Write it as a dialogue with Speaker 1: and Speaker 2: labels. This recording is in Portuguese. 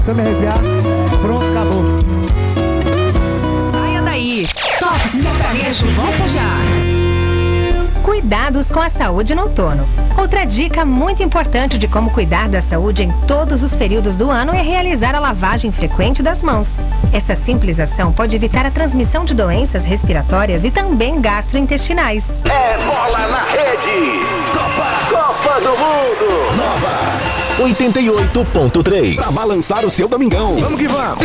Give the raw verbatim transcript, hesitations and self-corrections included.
Speaker 1: Se eu me arrepiar, pronto, acabou.
Speaker 2: Saia daí. Top Sertanejo volta já.
Speaker 3: Cuidados com a saúde no outono. Outra dica muito importante de como cuidar da saúde em todos os períodos do ano é realizar a lavagem frequente das mãos. Essa simples ação pode evitar a transmissão de doenças respiratórias e também gastrointestinais.
Speaker 4: É bola na rede. Copa, Copa do Mundo. Nova oitenta e oito ponto três. Pra balançar o seu domingão.
Speaker 5: Vamos que vamos.